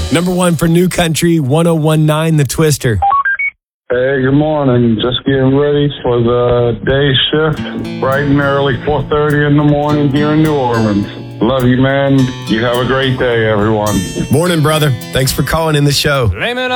Number one for New Country, 1019 The Twister. Hey, good morning. Just getting ready for the day shift, bright and early, 4:30 in the morning here in New Orleans. Love you, man. You have a great day, everyone. Morning, brother. Thanks for calling in the show. Blame it